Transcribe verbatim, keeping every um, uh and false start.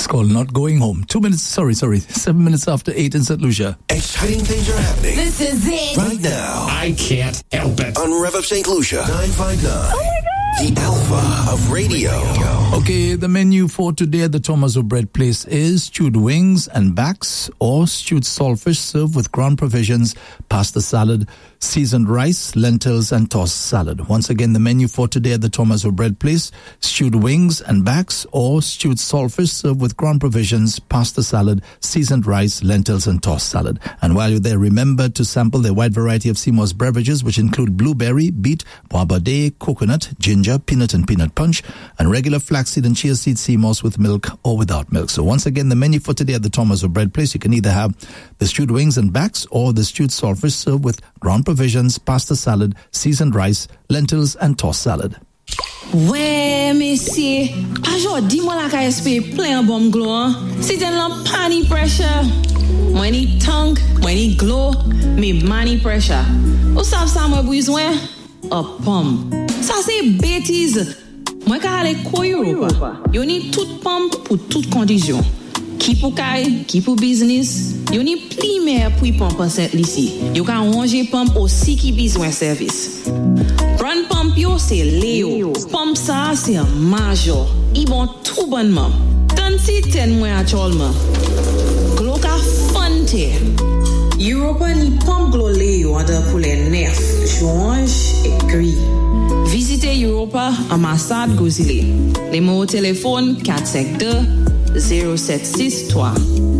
It's called Not Going Home. Two minutes, sorry, sorry, seven minutes after eight in Saint Lucia. Exciting things are happening. This is it. Right now. I can't help it. On Rev of Saint Lucia, nine five nine. Oh my God. The Alpha of Radio. Okay, the menu for today at the Tomaso Bread Place is stewed wings and backs or stewed saltfish served with ground provisions, pasta salad, seasoned rice, lentils, and tossed salad. Once again, the menu for today at the Tomaso Bread Place, stewed wings and backs or stewed saltfish served with ground provisions, pasta salad, seasoned rice, lentils, and tossed salad. And while you're there, remember to sample the wide variety of Seymour's beverages, which include blueberry, beet, boaba day, coconut, ginger, peanut and peanut punch, and regular flaxseed and chia seed Seymour's with milk or without milk. So once again, the menu for today at the Tomaso Bread Place, you can either have the stewed wings and backs or the stewed saltfish served with ground provisions, pasta salad, seasoned rice, lentils, and tossed salad. Ouais, messieurs, ajo dis-moi la ka espere plein bon glow. Si ten la pani pressure. Moi ni tongue, moi ni glow, me money pressure. Ou sav sa moi besoin? A pomme. Ça c'est bêtise. Moi ka ale ko Europa. Yo ni toute pomme pour toute condition. Qui pour kay, qui pour business. Yo ni pli mer pour pomme pour cette ici. Yo ka ranger pomme aussi qui besoin service. Run pomme yo c'est Léo. Pomme ça c'est major. Ils bon tout bonnement. Tant si ten moi actuellement. Glo ka fante. Europa ni pomme glo Léo ada pour les nerfs, joinge et gris. Visitez Europa ambassade Gozile. Les mots au téléphone quatre cinq deux zéro sept six trois.